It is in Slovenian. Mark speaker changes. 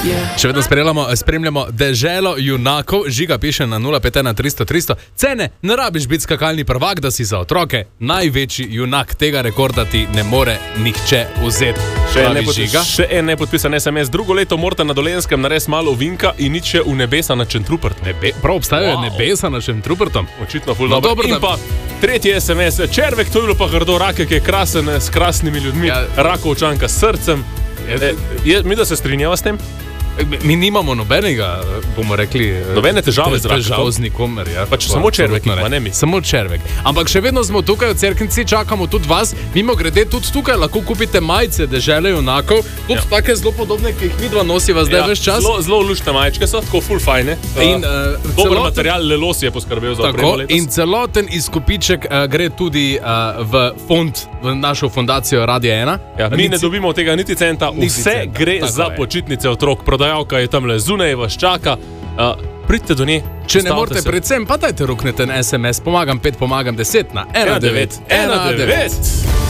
Speaker 1: Še vedno spremljamo deželo junakov. Žiga piše na 051 300 300. Cene, ne rabiš biti skakalni prvak, da si za otroke največji junak. Tega rekorda ti ne more nihče vzeti.
Speaker 2: Še en nepodpisan SMS. Drugo leto Morta na Dolenskem nares malo vinka in nič v nebesa na Šentrupert.
Speaker 1: Prav obstajajo nebesa na Šentrupertom?
Speaker 2: Očitno ful dobro. In pa tretji SMS. Červek, to je bilo pa grdo, Rakek je krasen s krasnimi ljudmi. Rakovčanka s srcem. Mi da se strinjava s tem?
Speaker 1: Mi nimamo nobenega, bomo rekli,
Speaker 2: nobene težave
Speaker 1: z nikomer. Ja.
Speaker 2: Pač samo červek, pa ne mi.
Speaker 1: Samo červek. Ampak še vedno smo tukaj v Cerknici, čakamo tudi vas. Mimo grede, tudi tukaj lahko kupite majice dežele junakov. Tudi take zelo podobne, ki jih vidva nosiva zdaj ves čas.
Speaker 2: Zelo luštne majčke so, tako ful fajne. Dober material, Lelos je poskrbel za opremo letos.
Speaker 1: In celoten izkupiček gre tudi v fond, v našo fundacijo Radio 1.
Speaker 2: Ja, mi ne dobimo tega niti centa, vse gre za počitnice otrok. Prodajalka je tamle zunaj, vas čaka. Pridite do nje.
Speaker 1: Če ne morete predvsem, pa dajte ruknete na SMS. Pomagam 5, pomagam 10 na 1919.